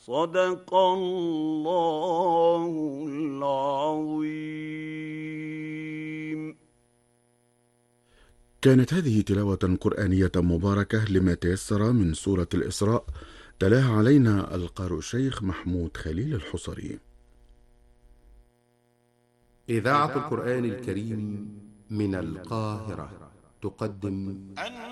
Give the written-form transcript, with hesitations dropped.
صدق الله العظيم. كانت هذه تلاوة قرآنية مباركة لما تيسر من سورة الإسراء، تلاها علينا القارئ الشيخ محمود خليل الحصري. إذاعة القرآن الكريم من القاهرة تقدم